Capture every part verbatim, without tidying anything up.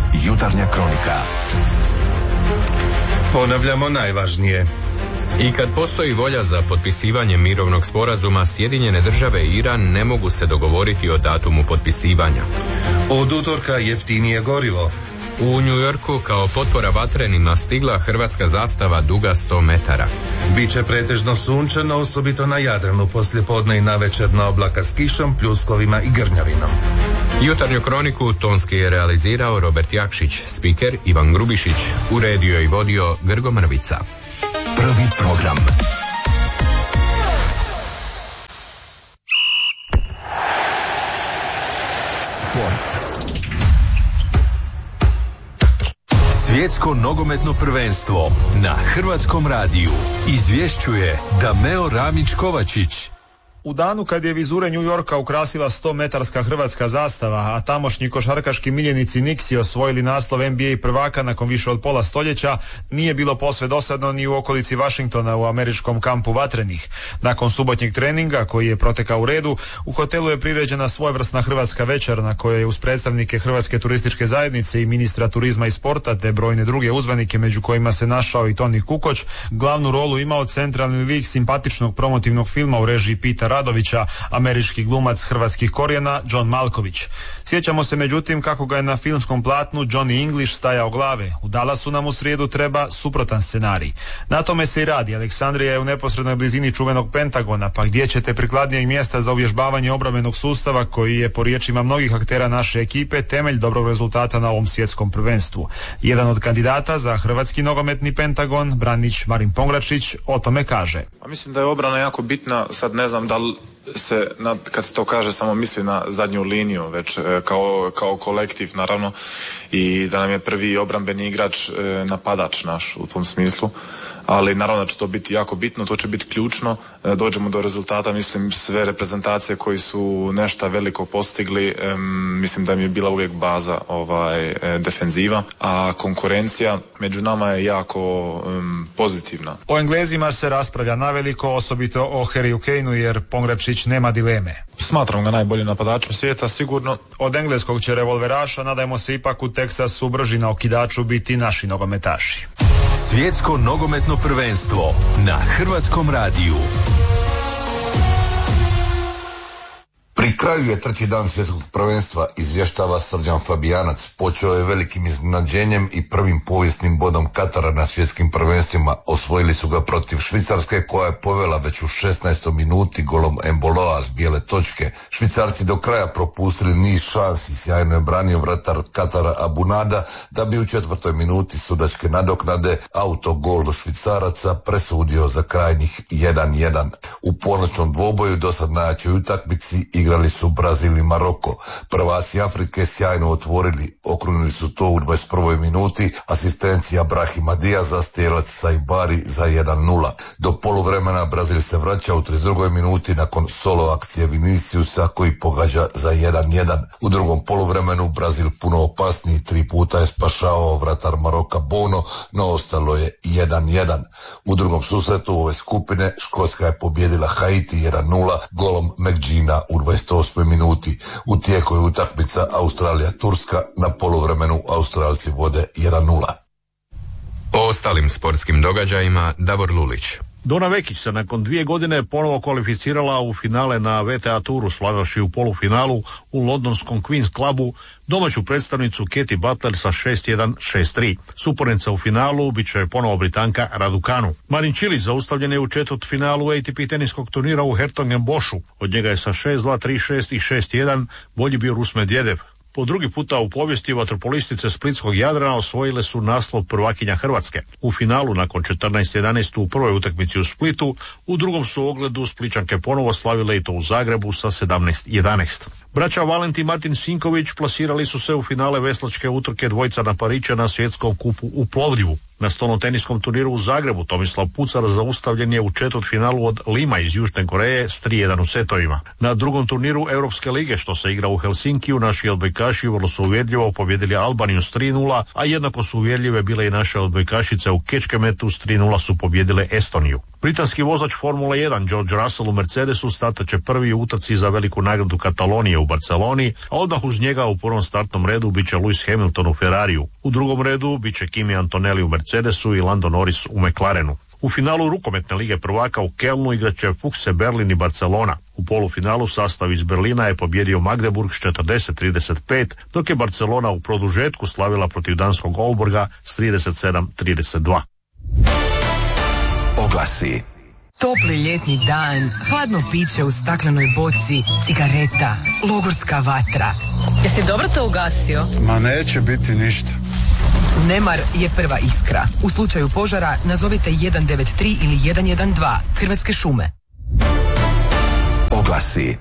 Jutarnja kronika. Ponavljamo najvažnije. I kad postoji volja za potpisivanje mirovnog sporazuma, Sjedinjene države i Iran ne mogu se dogovoriti o datumu potpisivanja. Od utorka jeftinije gorivo. U New Yorku kao potpora vatrenima stigla hrvatska zastava duga sto metara. Biće pretežno sunčano, osobito na Jadranu, poslijepodne i navečer oblaka s kišom, pljuskovima i grmljavinom. Jutarnju kroniku tonski je realizirao Robert Jakšić, spiker Ivan Grubišić, uredio i vodio Grgo Mrvica. Prvi program. Sport. Svjetsko nogometno prvenstvo na Hrvatskom radiju izvješćuje Dameo Ramić Kovačić. U danu kad je vizure New Yorka ukrasila sto metarska hrvatska zastava, a tamošnji košarkaški miljenici Knicksi osvojili naslov N B A prvaka nakon više od pola stoljeća, nije bilo posve dosadno ni u okolici Washingtona u američkom kampu vatrenih. Nakon subotnjeg treninga, koji je protekao u redu, u hotelu je priređena svojevrsna hrvatska večer na kojoj je uz predstavnike Hrvatske turističke zajednice i ministra turizma i sporta te brojne druge uzvanike, među kojima se našao i Toni Kukoč, glavnu rolu imao centralni lik simpatičnog promotivnog filma u režiji Pita Radovića, američki glumac hrvatskih korijena John Malković. Sjećamo se međutim kako ga je na filmskom platnu Johnny English stajao glave. U Dallasu nam u srijedu treba suprotan scenarij. Na tome se i radi. Aleksandrija je u neposrednoj blizini čuvenog Pentagona, pa gdje ćete prikladnijeg mjesta za uvježbavanje obrambenog sustava koji je, po riječima mnogih aktera naše ekipe, temelj dobrog rezultata na ovom svjetskom prvenstvu. Jedan od kandidata za hrvatski nogometni Pentagon, branič Marin Pongračić, o tome kaže: A mislim da je obrana jako bitna, sad ne znam da li se, kad se to kaže, samo misli na zadnju liniju, već kao, kao kolektiv naravno, i da nam je prvi obrambeni igrač napadač naš u tom smislu, ali naravno da će to biti jako bitno, to će biti ključno, dođemo do rezultata. Mislim, sve reprezentacije koji su nešto veliko postigli, mislim da im je bila uvijek baza ovaj, defenziva, a konkurencija među nama je jako um, pozitivna. O Englezima se raspravlja naveliko, osobito o Harryu Kaneu, jer Pongračić nema dileme. Smatram ga najboljim napadačem svijeta, sigurno. Od engleskog će revolveraša, nadajmo se ipak u Teksasu brži na okidaču biti naši nogometaši. Svjetsko nogometno prvenstvo na Hrvatskom radiju. Pri kraju je treći dan svjetskog prvenstva, izvještava Srđan Fabijanac. Počeo je velikim iznenađenjem i prvim povijesnim bodom Katara na svjetskim prvenstvima. Osvojili su ga protiv Švicarske, koja je povela već u šesnaestoj minuti golom Emboloa s bijele točke. Švicarci do kraja propustili niz šansi, sjajno je branio vratar Katara Abunada, da bi u četvrtoj minuti sudačke nadoknade autogol do Švicaraca presudio za krajnjih jedan jedan. U ponoćnom dvoboju dosad najjačoj utakmici igrali su Brazil i Maroko. Prvaci Afrike sjajno otvorili, okrunili su to u dvadeset prvoj minuti, asistencija Brahima Diaza, strijelac Saibari za jedan nula. Do poluvremena Brazil se vraća u trideset drugoj minuti nakon solo akcije Viniciusa koji pogađa za jedan jedan. U drugom poluvremenu Brazil puno opasniji, tri puta je spašavao vratar Maroka Bono, no ostalo je jedan jedan. U drugom susretu ove skupine Škotska je pobjedila Haiti jedan nula golom McGeena u dvadeset osmoj minuti. U tijeku je utakmica Australija-Turska, na poluvremenu Australci vode jedan nula. O ostalim sportskim događajima Davor Lulić. Dona Vekić se nakon dvije godine ponovo kvalificirala u finale na V T A Touru, slavivši u polufinalu u londonskom Queen's Clubu domaću predstavnicu Katie Butler sa šest jedan šest tri. Suparnica u finalu bit će ponovo Britanka Raducanu. Marin Cilic zaustavljen je u četvrtfinalu A T P teniskog turnira u Hertogenboschu. Od njega je sa šest dva, tri šest i šest jedan bolji bio Rus Medvedev. Po drugi puta u povijesti vaterpolistice splitskog Jadrana osvojile su naslov prvakinja Hrvatske. U finalu nakon četrnaest jedanaest u prvoj utakmici u Splitu, u drugom su ogledu Splićanke ponovo slavile i to u Zagrebu sa sedamnaest jedanaest. Braća Valentin i Martin Sinković plasirali su se u finale veslačke utrke dvojca na Parića na svjetskom kupu u Plovdivu. Na stolnoteniskom turniru u Zagrebu Tomislav Pucar zaustavljen je u četvrtfinalu od Lima iz Južne Koreje s tri jedan u setovima. Na drugom turniru Europske lige što se igra u Helsinkiju naši odbojkaši vrlo su uvjerljivo pobjedili Albaniju s tri nula, a jednako su uvjerljive bile i naše odbojkašice u Kečkemetu s tri nula su pobjedile Estoniju. Britanski vozač Formule jedan George Russell u Mercedesu startat će prvi u utrci za veliku nagradu Katalonije u Barceloni, a odmah uz njega u prvom startnom redu bit će Lewis Hamilton u Ferrariju. U drugom redu bit će Kimi Antonelli u Mercedesu i Lando Norris u McLarenu. U finalu rukometne lige prvaka u Kelnu igraće Fuchse Berlin i Barcelona. U polufinalu sastav iz Berlina je pobjedio Magdeburg s četrdeset trideset pet, dok je Barcelona u produžetku slavila protiv danskog Aalborga s trideset sedam trideset dva. Oglasi. Topli ljetni dan, hladno piće u staklenoj boci, cigareta, logorska vatra. Jesi dobro to ugasio? Ma neće biti ništa. Nemar je prva iskra. U slučaju požara nazovite jedan devet tri ili jedan jedan dva. Hrvatske šume. Oglasi.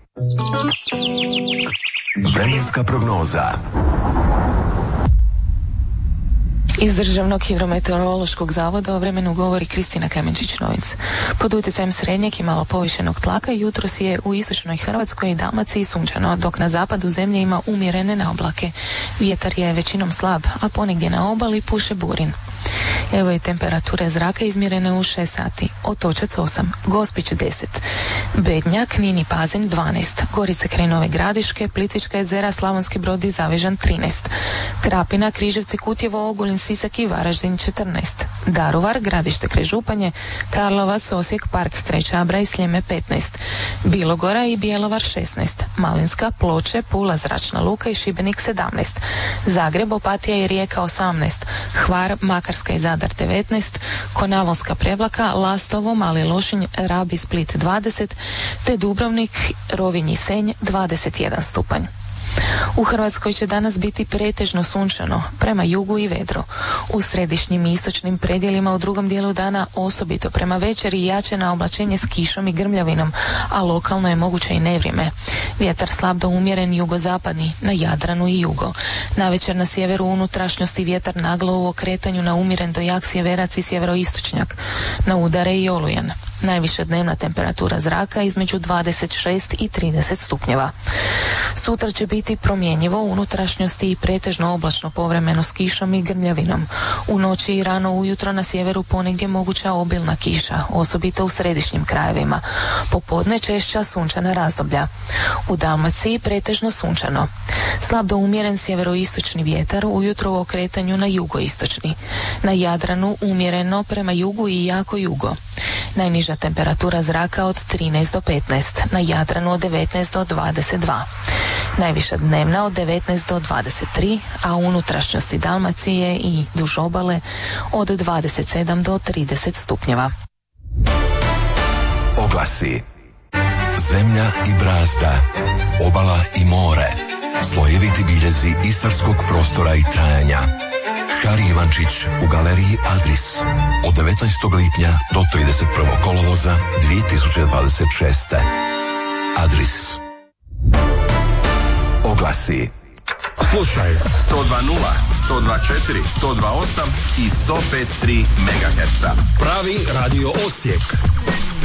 Vremenska prognoza. Iz Državnog hidrometeorološkog zavoda o vremenu govori Kristina Klemenčić-Novic. Pod utjecajem srednjeg i malo povišenog tlaka jutros je u istočnoj Hrvatskoj i Dalmaciji sunčano, dok na zapadu zemlje ima umjerene naoblake. Vjetar je većinom slab, a ponegdje na obali puše burin. Evo i temperature zraka izmjerene u šest sati. Otočac osam, Gospić deset, Bednja, Knin i Pazin dvanaest, Gorice kraj Nove Gradiške, Plitvička jezera, Slavonski Brod i Zavižan trinaest, Krapina, Križevci, Kutjevo, Ogulin, Sisak i Varaždin četrnaest, Daruvar, Gradište kraj Županje, Karlovac, Osijek, Park kraj Čabra i Sljeme petnaest, Bilogora i Bjelovar šesnaest, Malinska, Ploče, Pula, Zračna luka i Šibenik sedamnaest, Zagreb, Opatija i Rijeka osamnaest, Hvar, Makarska i Zadar devetnaest, Konavolska, Prevlaka, Lastovo, Mali Lošinj, Rab i Split dvadeset, te Dubrovnik, Rovinj i Senj dvadeset jedan stupanj. U Hrvatskoj će danas biti pretežno sunčano, prema jugu i vedro. U središnjim i istočnim predjelima u drugom dijelu dana osobito prema večeri jače na oblačenje s kišom i grmljavinom, a lokalno je moguće i nevrijeme. Vjetar slab do umjeren jugozapadni, na Jadranu i jugo. Navečer na sjeveru unutrašnjosti vjetar naglo u okretanju na umjeren do jak sjeverac i sjeveroistočnjak, na udare i olujan. Najviša dnevna temperatura zraka između dvadeset šest i trideset stupnjeva. Sutra će biti promjenjivo u unutrašnjosti i pretežno oblačno povremeno s kišom i grmljavinom. U noći i rano ujutro na sjeveru ponegdje moguća obilna kiša, osobito u središnjim krajevima. Popodne češća sunčana razdoblja. U Dalmaciji pretežno sunčano. Slab do umjeren sjeveroistočni vjetar, ujutro u okretanju na jugoistočni. Na Jadranu umjereno prema jugu i jako jugo. Najniža temperatura zraka od trinaest do petnaest, na Jadranu od devetnaest do dvadeset dva. Najviša dnevna od devetnaest do dvadeset tri, a u unutrašnjosti Dalmacije i duž obale od dvadeset sedam do trideset stupnjeva. Oglasi. Zemlja i brazda, obala i more, slojeviti biljezi istarskog prostora i trajanja. Hari Ivančić u galeriji Adris od devetnaestog lipnja do trideset prvog kolovoza dvije tisuće dvadeset šeste. Adris. Oglasi. Slušaj sto dva nula, sto dva četiri, sto dva osam i sto pet tri megaherca. Pravi radio Osijek.